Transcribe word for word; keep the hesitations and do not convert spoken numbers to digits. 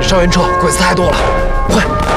伤员撤，鬼子太多了，快！